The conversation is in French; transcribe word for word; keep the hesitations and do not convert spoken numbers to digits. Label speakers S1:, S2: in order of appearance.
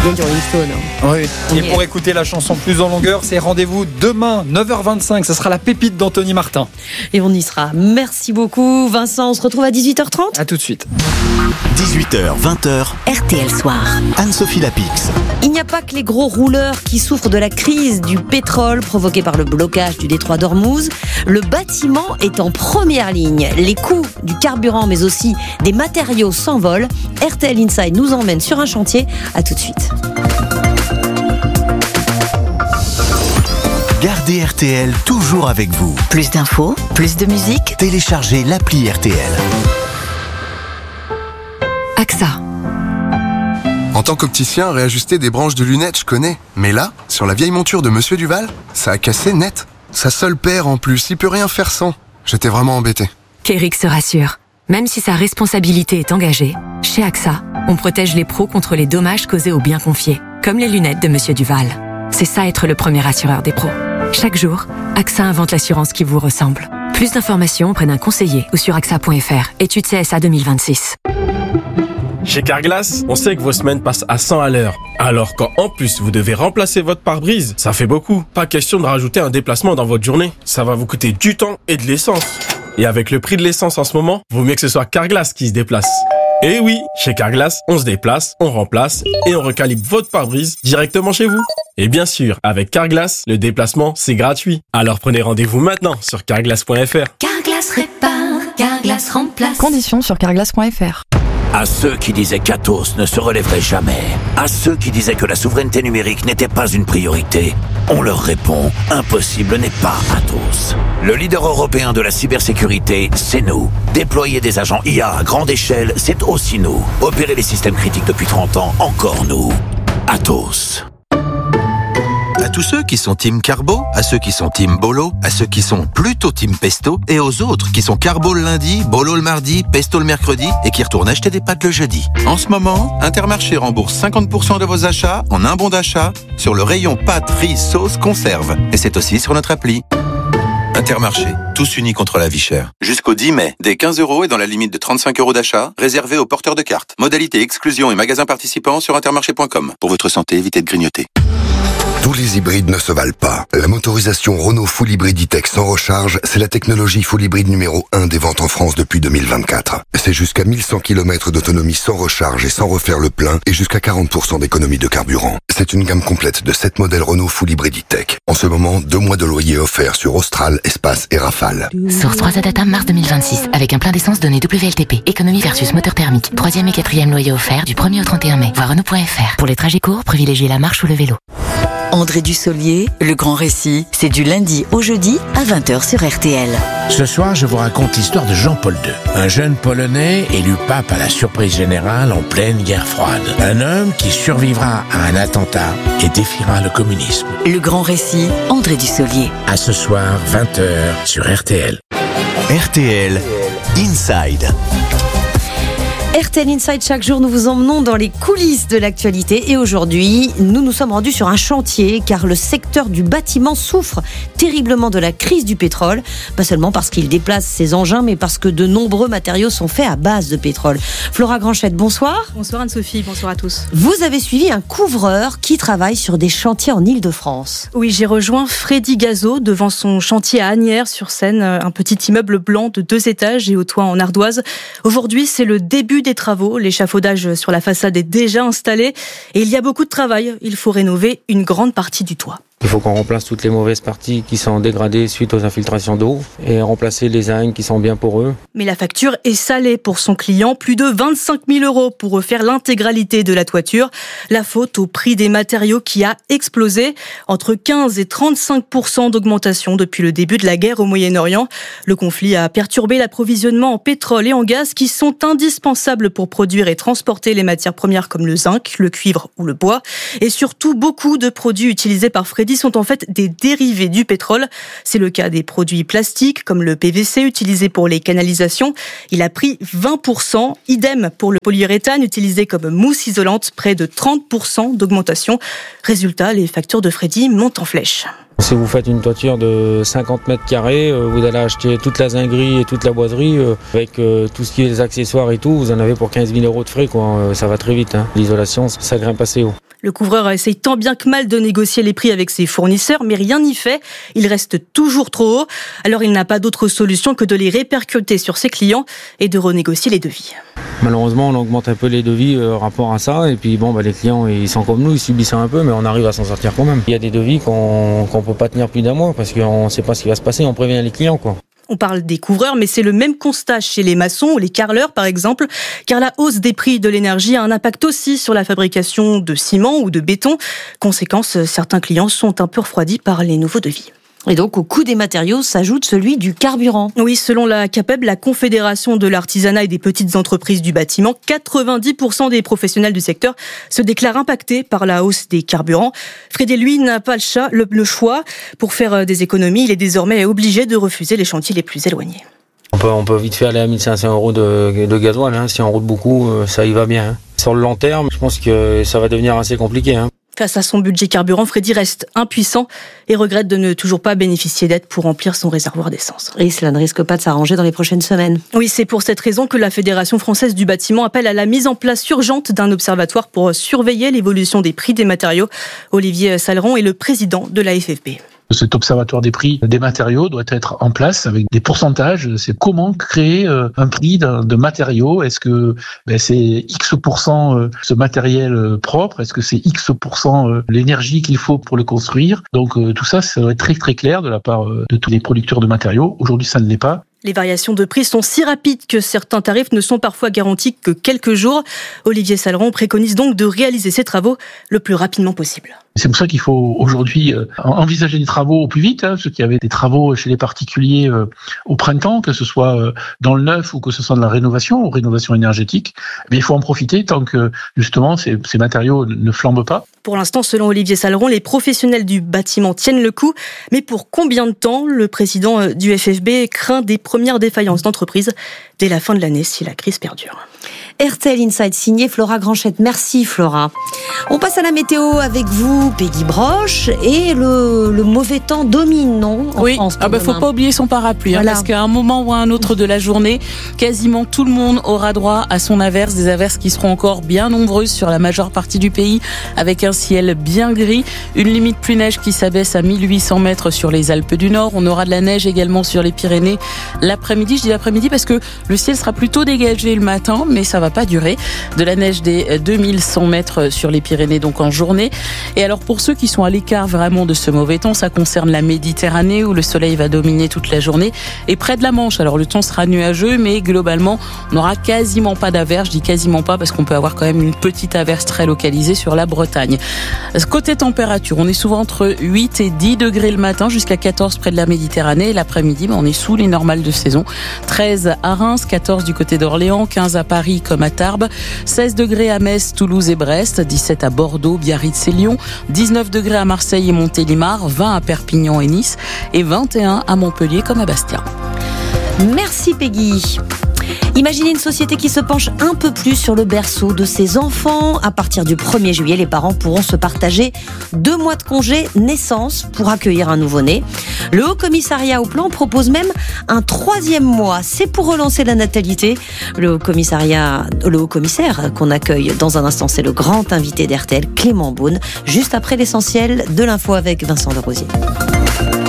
S1: bien du Rolling Stone. Hein.
S2: Oui. Et pour écouter la chanson plus en longueur, c'est rendez-vous demain, neuf heures vingt-cinq. Ce sera la pépite d'Anthony Martin.
S1: Et on y sera. Merci beaucoup, Vincent. On se retrouve à dix-huit heures trente.
S2: À tout de suite.
S3: dix-huit heures, vingt heures.
S4: R T L Soir.
S3: Anne-Sophie Lapix.
S1: Il n'y a pas que les gros rouleurs qui souffrent de la crise du pétrole provoquée par le blocage du détroit d'Ormuz. Le bâtiment est en première ligne. Les coûts du carburant, mais aussi des matériaux s'envolent. R T L Inside nous emmène sur un chantier. À tout de suite.
S3: Gardez R T L toujours avec vous.
S4: Plus d'infos, plus de musique.
S3: Téléchargez l'appli R T L.
S4: A X A.
S5: En tant qu'opticien, réajuster des branches de lunettes, je connais. Mais là, sur la vieille monture de Monsieur Duval, ça a cassé net. Sa seule paire en plus, il peut rien faire sans. J'étais vraiment embêté.
S6: Kérix se rassure. Même si sa responsabilité est engagée, chez A X A, on protège les pros contre les dommages causés aux biens confiés, comme les lunettes de Monsieur Duval. C'est ça être le premier assureur des pros. Chaque jour, A X A invente l'assurance qui vous ressemble. Plus d'informations auprès d'un conseiller ou sur A X A point F R. Étude C S A deux mille vingt-six.
S7: Chez Carglass, on sait que vos semaines passent à cent à l'heure. Alors quand en plus vous devez remplacer votre pare-brise, ça fait beaucoup. Pas question de rajouter un déplacement dans votre journée. Ça va vous coûter du temps et de l'essence. Et avec le prix de l'essence en ce moment, vaut mieux que ce soit Carglass qui se déplace. Et oui, chez Carglass, on se déplace, on remplace et on recalibre votre pare-brise directement chez vous. Et bien sûr, avec Carglass, le déplacement, c'est gratuit. Alors prenez rendez-vous maintenant sur carglass point F R.
S8: Carglass répare, Carglass remplace.
S9: Conditions sur carglass point F R.
S10: À ceux qui disaient qu'Atos ne se relèverait jamais, à ceux qui disaient que la souveraineté numérique n'était pas une priorité, on leur répond, impossible n'est pas Atos. Le leader européen de la cybersécurité, c'est nous. Déployer des agents I A à grande échelle, c'est aussi nous. Opérer les systèmes critiques depuis trente ans, encore nous. Atos.
S11: À tous ceux qui sont team carbo, à ceux qui sont team bolo, à ceux qui sont plutôt team pesto, et aux autres qui sont carbo le lundi, bolo le mardi, pesto le mercredi, et qui retournent acheter des pâtes le jeudi. En ce moment, Intermarché rembourse cinquante pour cent de vos achats en un bon d'achat sur le rayon pâtes, riz, sauce, conserve. Et c'est aussi sur notre appli. Intermarché, tous unis contre la vie chère. Jusqu'au dix mai, dès quinze euros et dans la limite de trente-cinq euros d'achat, réservé aux porteurs de cartes. Modalité exclusion et magasins participants sur intermarché point com. Pour votre santé, évitez de grignoter.
S12: Tous les hybrides ne se valent pas. La motorisation Renault Full Hybrid E-Tech sans recharge, c'est la technologie full hybride numéro un des ventes en France depuis deux mille vingt-quatre. C'est jusqu'à mille cent kilomètres d'autonomie sans recharge et sans refaire le plein et jusqu'à quarante pour cent d'économie de carburant. C'est une gamme complète de sept modèles Renault Full Hybrid E-Tech. En ce moment, deux mois de loyer offerts sur Austral, Espace et Rafale.
S4: Source trois A Data mars deux mille vingt-six. Avec un plein d'essence donné W L T P. Économie versus moteur thermique. Troisième et quatrième loyer offert du premier au trente et un mai. Voir Renault point F R. Pour les trajets courts, privilégiez la marche ou le vélo.
S13: André Dussolier, Le Grand Récit, c'est du lundi au jeudi à vingt heures sur R T L.
S14: Ce soir, je vous raconte l'histoire de Jean-Paul deux, un jeune Polonais élu pape à la surprise générale en pleine guerre froide. Un homme qui survivra à un attentat et défiera le communisme.
S13: Le Grand Récit, André Dussolier.
S14: À ce soir, vingt heures sur R T L.
S3: R T L Inside.
S1: R T L Inside, chaque jour, nous vous emmenons dans les coulisses de l'actualité. Et aujourd'hui, nous nous sommes rendus sur un chantier, car le secteur du bâtiment souffre terriblement de la crise du pétrole. Pas seulement parce qu'il déplace ses engins, mais parce que de nombreux matériaux sont faits à base de pétrole. Flora Granchette, bonsoir.
S15: Bonsoir Anne-Sophie, bonsoir à tous.
S1: Vous avez suivi un couvreur qui travaille sur des chantiers en Île-de-France.
S15: Oui, j'ai rejoint Freddy Gazot devant son chantier à Asnières-sur-Seine, un petit immeuble blanc de deux étages et au toit en ardoise. Aujourd'hui, c'est le début des travaux. L'échafaudage sur la façade est déjà installé et il y a beaucoup de travail. Il faut rénover une grande partie du toit.
S16: Il faut qu'on remplace toutes les mauvaises parties qui sont dégradées suite aux infiltrations d'eau et remplacer les zincs qui sont bien poreux.
S15: Mais la facture est salée pour son client. Plus de vingt-cinq mille euros pour refaire l'intégralité de la toiture. La faute au prix des matériaux qui a explosé. Entre quinze et trente-cinq pour cent d'augmentation depuis le début de la guerre au Moyen-Orient. Le conflit a perturbé l'approvisionnement en pétrole et en gaz qui sont indispensables pour produire et transporter les matières premières comme le zinc, le cuivre ou le bois. Et surtout, beaucoup de produits utilisés par Freddy sont en fait des dérivés du pétrole. C'est le cas des produits plastiques comme le P V C utilisé pour les canalisations. Il a pris vingt pour cent. Idem pour le polyuréthane utilisé comme mousse isolante, près de trente pour cent d'augmentation. Résultat, les factures de Freddy montent en flèche.
S16: Si vous faites une toiture de cinquante mètres carrés, vous allez acheter toute la zinguerie et toute la boiserie, avec tout ce qui est les accessoires et tout, vous en avez pour quinze mille euros de frais, quoi. Ça va très vite, hein. L'isolation, ça grimpe assez haut.
S15: Le couvreur essaye tant bien que mal de négocier les prix avec ses fournisseurs, mais rien n'y fait. Il reste toujours trop haut. Alors il n'a pas d'autre solution que de les répercuter sur ses clients et de renégocier les devis.
S16: Malheureusement, on augmente un peu les devis euh, rapport à ça. Et puis bon, bah, les clients, ils sont comme nous, ils subissent un peu, mais on arrive à s'en sortir quand même. Il y a des devis qu'on qu'on peut pas tenir plus d'un mois parce qu'on ne sait pas ce qui va se passer. On prévient les clients, quoi.
S15: On parle des couvreurs, mais c'est le même constat chez les maçons ou les carreleurs, par exemple, car la hausse des prix de l'énergie a un impact aussi sur la fabrication de ciment ou de béton. Conséquence, certains clients sont un peu refroidis par les nouveaux devis.
S1: Et donc, au coût des matériaux s'ajoute celui du carburant.
S15: Oui, selon la CAPEB, la Confédération de l'artisanat et des petites entreprises du bâtiment, quatre-vingt-dix pour cent des professionnels du secteur se déclarent impactés par la hausse des carburants. Frédé, lui, n'a pas le, chat, le, le choix. Pour faire des économies, il est désormais obligé de refuser les chantiers les plus éloignés.
S16: On peut, on peut vite faire les mille cinq cents euros de, de gasoil. Hein. Si on roule beaucoup, ça y va bien. Hein. Sur le long terme, je pense que ça va devenir assez compliqué. Hein.
S15: Face à son budget carburant, Freddy reste impuissant et regrette de ne toujours pas bénéficier d'aide pour remplir son réservoir d'essence.
S1: Et cela ne risque pas de s'arranger dans les prochaines semaines.
S15: Oui, c'est pour cette raison que la Fédération française du bâtiment appelle à la mise en place urgente d'un observatoire pour surveiller l'évolution des prix des matériaux. Olivier Saleron est le président de la F F B.
S17: Cet observatoire des prix des matériaux doit être en place avec des pourcentages. C'est comment créer un prix de matériaux. Est-ce que ben, c'est X pour cent ce matériel propre? Est-ce que c'est X pour cent l'énergie qu'il faut pour le construire? Donc tout ça, ça doit être très très clair de la part de tous les producteurs de matériaux. Aujourd'hui, ça ne l'est pas.
S15: Les variations de prix sont si rapides que certains tarifs ne sont parfois garantis que quelques jours. Olivier Saleron préconise donc de réaliser ces travaux le plus rapidement possible.
S17: C'est pour ça qu'il faut aujourd'hui envisager des travaux au plus vite. Hein, ceux qui avaient des travaux chez les particuliers au printemps, que ce soit dans le neuf ou que ce soit dans la rénovation ou rénovation énergétique, mais il faut en profiter tant que justement ces, ces matériaux ne flambent pas.
S15: Pour l'instant, selon Olivier Saleron, les professionnels du bâtiment tiennent le coup. Mais pour combien de temps? Le président du F F B craint des premières défaillances d'entreprise dès la fin de l'année si la crise perdure.
S1: R T L Inside signé Flora Granchette. Merci Flora. On passe à la météo avec vous, Peggy Broche. Et le, le mauvais temps domine, non en
S18: Oui,
S1: France,
S18: ah bah, faut pas oublier son parapluie. Voilà. Hein, parce qu'à un moment ou à un autre de la journée, quasiment tout le monde aura droit à son averse. Des averses qui seront encore bien nombreuses sur la majeure partie du pays, avec un ciel bien gris. Une limite pluie neige qui s'abaisse à mille huit cents mètres sur les Alpes du Nord. On aura de la neige également sur les Pyrénées l'après-midi. Je dis l'après-midi parce que le ciel sera plutôt dégagé le matin, mais ça va pas durer. De la neige des deux mille cent mètres sur les Pyrénées donc en journée. Et alors pour ceux qui sont à l'écart vraiment de ce mauvais temps, ça concerne la Méditerranée où le soleil va dominer toute la journée et près de la Manche. Alors le temps sera nuageux, mais globalement on n'aura quasiment pas d'averse. Je dis quasiment pas parce qu'on peut avoir quand même une petite averse très localisée sur la Bretagne. Côté température, on est souvent entre huit et dix degrés le matin jusqu'à quatorze près de la Méditerranée. Et l'après-midi, on est sous les normales de saison. treize à Reims, quatorze du côté d'Orléans, quinze à Paris comme à Tarbes, seize degrés à Metz, Toulouse et Brest, dix-sept à Bordeaux, Biarritz et Lyon, dix-neuf degrés à Marseille et Montélimar, vingt à Perpignan et Nice et vingt et un à Montpellier comme à Bastia.
S1: Merci Peggy. Imaginez une société qui se penche un peu plus sur le berceau de ses enfants. À partir du premier juillet, les parents pourront se partager deux mois de congé naissance pour accueillir un nouveau-né. Le Haut Commissariat au Plan propose même un troisième mois. C'est pour relancer la natalité. Le Haut Commissariat, le Haut Commissaire qu'on accueille dans un instant, c'est le grand invité d'R T L, Clément Beaune, juste après l'essentiel de l'info avec Vincent Lerosier.